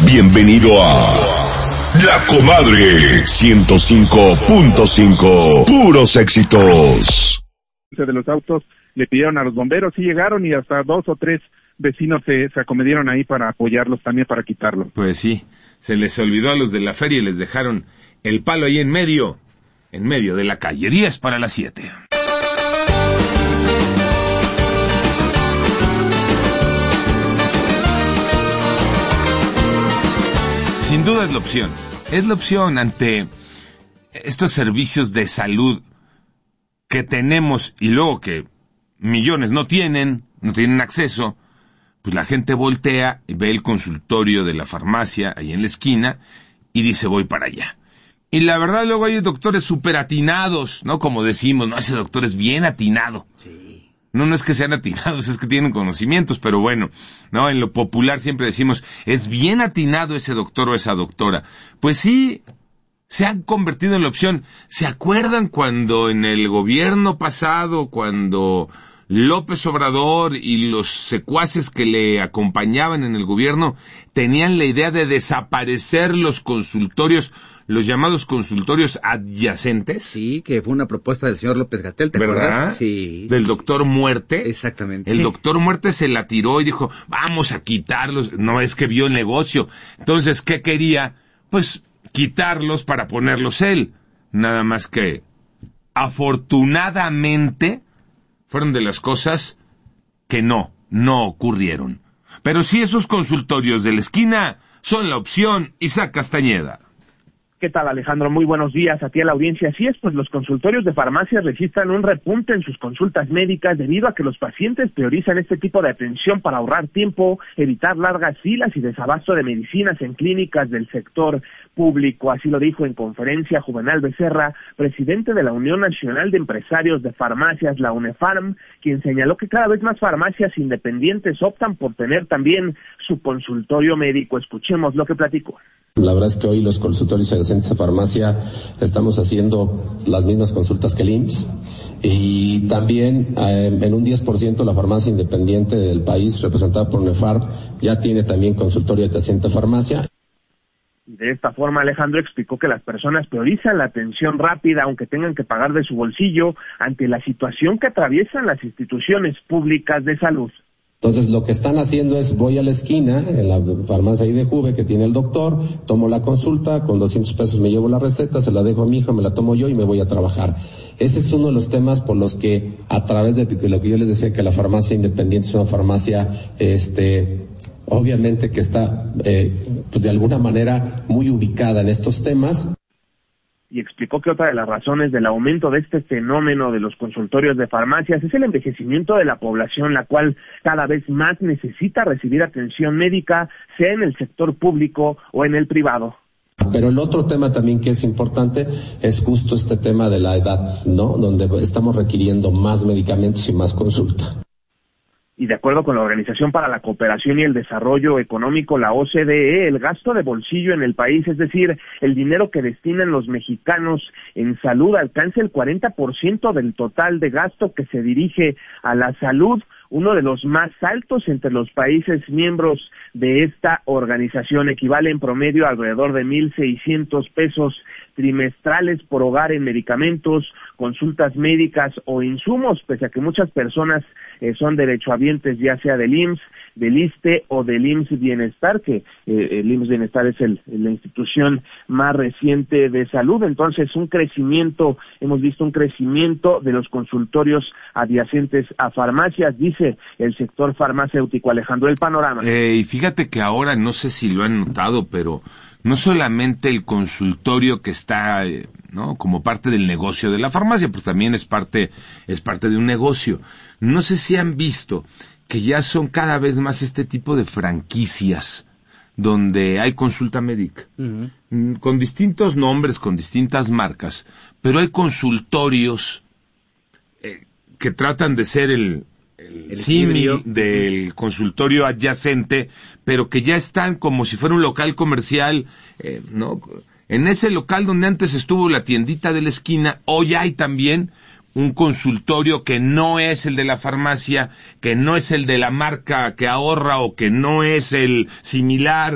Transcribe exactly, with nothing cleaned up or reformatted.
Bienvenido a La Comadre ciento cinco punto cinco. Puros éxitos. De los autos le pidieron a los bomberos y llegaron y hasta dos o tres vecinos se, se acomedieron ahí para apoyarlos también para quitarlo. Pues sí, se les olvidó a los de la feria y les dejaron el palo ahí en medio, en medio de la calle. diez para las siete. Sin duda es la opción, es la opción ante estos servicios de salud que tenemos y luego que millones no tienen, no tienen acceso, pues la gente voltea y ve el consultorio de la farmacia ahí en la esquina y dice voy para allá. Y la verdad luego hay doctores súper atinados, ¿no? Como decimos, no, ese doctor es bien atinado. Sí. No, no es que sean atinados, es que tienen conocimientos, pero bueno, ¿no? En lo popular siempre decimos, es bien atinado ese doctor o esa doctora. Pues sí, se han convertido en la opción. ¿Se acuerdan cuando en el gobierno pasado, cuando López Obrador y los secuaces que le acompañaban en el gobierno tenían la idea de desaparecer los consultorios, los llamados consultorios adyacentes? Sí, que fue una propuesta del señor López-Gatell, ¿te ¿verdad? acuerdas? Sí. Del doctor Muerte. Exactamente. El doctor Muerte se la tiró y dijo, vamos a quitarlos. No, es que vio el negocio. Entonces, ¿qué quería? Pues quitarlos para ponerlos él. Nada más que, afortunadamente, fueron de las cosas que no, no ocurrieron. Pero sí, esos consultorios de la esquina son la opción. Isaac Castañeda. ¿Qué tal, Alejandro? Muy buenos días a ti, a la audiencia. Así es, pues los consultorios de farmacias registran un repunte en sus consultas médicas debido a que los pacientes priorizan este tipo de atención para ahorrar tiempo, evitar largas filas y desabasto de medicinas en clínicas del sector público. Así lo dijo en conferencia Juvenal Becerra, presidente de la Unión Nacional de Empresarios de Farmacias, la UNEFARM, quien señaló que cada vez más farmacias independientes optan por tener también su consultorio médico. Escuchemos lo que platicó. La verdad es que hoy los consultorios adyacentes a farmacia estamos haciendo las mismas consultas que el I M S S y también eh, en un diez por ciento la farmacia independiente del país representada por UNEFARM ya tiene también consultorio adyacente a farmacia. De esta forma, Alejandro explicó que las personas priorizan la atención rápida, aunque tengan que pagar de su bolsillo, ante la situación que atraviesan las instituciones públicas de salud. Entonces lo que están haciendo es, voy a la esquina, en la farmacia ahí de Juve que tiene el doctor, tomo la consulta, con doscientos pesos me llevo la receta, se la dejo a mi hijo, me la tomo yo y me voy a trabajar. Ese es uno de los temas por los que, a través de lo que yo les decía, que la farmacia independiente es una farmacia, este, obviamente que está, eh, pues de alguna manera muy ubicada en estos temas. Y explicó que otra de las razones del aumento de este fenómeno de los consultorios de farmacias es el envejecimiento de la población, la cual cada vez más necesita recibir atención médica, sea en el sector público o en el privado. Pero el otro tema también que es importante es justo este tema de la edad, ¿no? Donde estamos requiriendo más medicamentos y más consulta. Y de acuerdo con la Organización para la Cooperación y el Desarrollo Económico, la O C D E, el gasto de bolsillo en el país, es decir, el dinero que destinan los mexicanos en salud, alcanza el cuarenta por ciento del total de gasto que se dirige a la salud, uno de los más altos entre los países miembros de esta organización. Equivale en promedio a alrededor de mil seiscientos pesos trimestrales por hogar en medicamentos, consultas médicas o insumos, pese a que muchas personas eh, son derechohabientes, ya sea del I M S S, del ISSSTE o del I M S S Bienestar, que eh, el I M S S Bienestar es el, la institución más reciente de salud. Entonces, un crecimiento, hemos visto un crecimiento de los consultorios adyacentes a farmacias, dice el sector farmacéutico. Alejandro, el panorama. Eh, y fíjate que ahora, no sé si lo han notado, pero no solamente el consultorio que está, eh, ¿no?, como parte del negocio de la farmacia, pues también es parte, es parte de un negocio. No sé si han visto que ya son cada vez más este tipo de franquicias donde hay consulta médica, uh-huh. con distintos nombres, con distintas marcas, pero hay consultorios eh, que tratan de ser el el, el símil del consultorio adyacente, pero que ya están como si fuera un local comercial, eh, ¿no? En ese local donde antes estuvo la tiendita de la esquina, hoy hay también un consultorio que no es el de la farmacia, que no es el de la marca que ahorra o que no es el similar